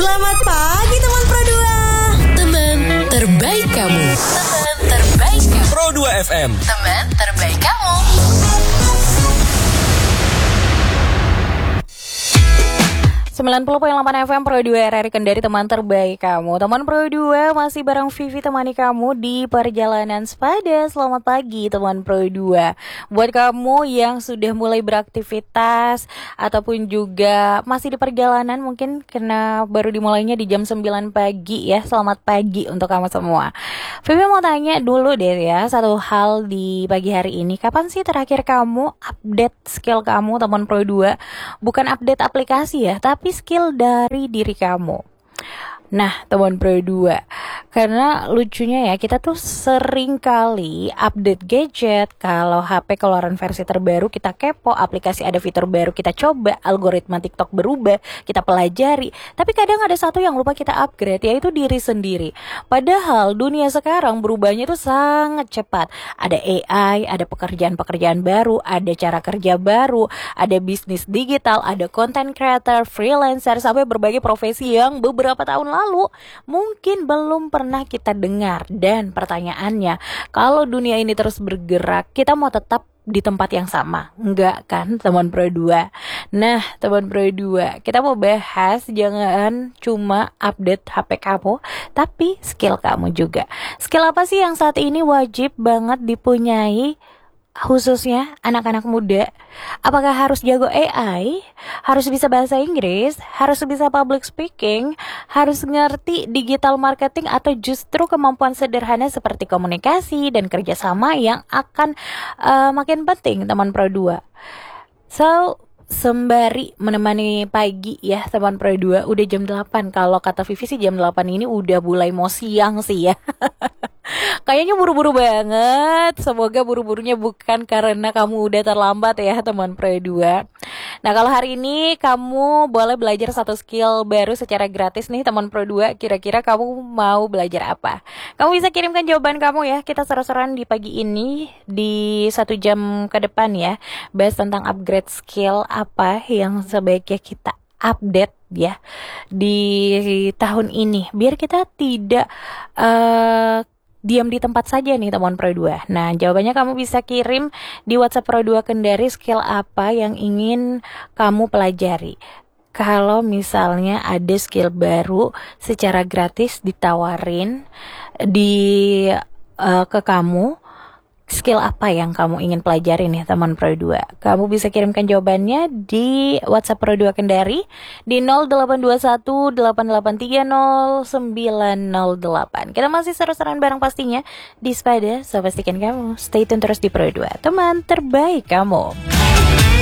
Selamat pagi teman Pro 2. Teman terbaik kamu. Teman terbaik kamu. Pro 2 FM. Teman terbaik kamu. .8 FM Pro 2 RRI Kendari, teman terbaik kamu. Teman Pro 2 masih bareng Vivi temani kamu di perjalanan sepada. Selamat pagi teman Pro 2. Buat kamu yang sudah mulai beraktivitas ataupun juga masih di perjalanan, mungkin karena baru dimulainya di jam 9 pagi ya. Selamat pagi untuk kamu semua. Vivi mau tanya dulu deh ya, satu hal di pagi hari ini. Kapan sih terakhir kamu update skill kamu teman Pro 2? Bukan update aplikasi ya, tapi skill dari diri kamu. Nah, teman Pro 2, karena lucunya ya, kita tuh sering kali update gadget. Kalau HP keluaran versi terbaru, kita kepo, aplikasi ada fitur baru, kita coba, algoritma TikTok berubah, kita pelajari. Tapi kadang ada satu yang lupa kita upgrade, yaitu diri sendiri. Padahal dunia sekarang berubahnya tuh sangat cepat. Ada AI, ada pekerjaan-pekerjaan baru, ada cara kerja baru, ada bisnis digital, ada content creator, freelancer, sampai berbagai profesi yang beberapa tahun lalu mungkin belum pernah kita dengar. Dan pertanyaannya, kalau dunia ini terus bergerak, kita mau tetap di tempat yang sama? Enggak kan teman Pro 2? Nah teman Pro 2, kita mau bahas jangan cuma update HP kamu, tapi skill kamu juga. Skill apa sih yang saat ini wajib banget dipunyai, khususnya anak-anak muda? Apakah harus jago AI? Harus bisa bahasa Inggris? Harus bisa public speaking? Harus ngerti digital marketing? Atau justru kemampuan sederhana seperti komunikasi dan kerjasama yang akan makin penting teman Pro 2? So, sembari menemani pagi ya teman Pro 2, udah jam 8. Kalau kata Vivi sih jam 8 ini udah mulai mau siang sih ya. Kayaknya buru-buru banget. Semoga buru-burunya bukan karena kamu udah terlambat ya teman Pro 2. Nah, kalau hari ini kamu boleh belajar satu skill baru secara gratis nih teman Pro 2. Kira-kira kamu mau belajar apa? Kamu bisa kirimkan jawaban kamu ya. Kita seru-seruan di pagi ini di 1 jam ke depan ya. Bahas tentang upgrade skill apa yang sebaiknya kita update ya di tahun ini, biar kita tidak diam di tempat saja nih teman Pro 2. Nah, jawabannya kamu bisa kirim di WhatsApp Pro 2 Kendari, skill apa yang ingin kamu pelajari. Kalau misalnya ada skill baru secara gratis ditawarin ke kamu, skill apa yang kamu ingin pelajari nih teman Pro 2? Kamu bisa kirimkan jawabannya di WhatsApp Pro 2 Kendari di 08218830908. Kita masih seru-seruan bareng pastinya di Sepada. So pastikan kamu stay tune terus di Pro 2, teman terbaik kamu.